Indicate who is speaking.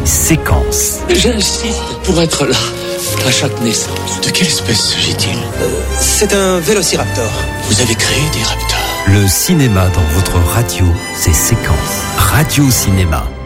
Speaker 1: Séquences.
Speaker 2: J'insiste pour être là, à chaque naissance.
Speaker 3: De quelle espèce s'agit-il ?
Speaker 4: C'est un vélociraptor.
Speaker 3: Vous avez créé des raptors ?
Speaker 1: Le cinéma dans votre radio, c'est Séquences. Radio Cinéma.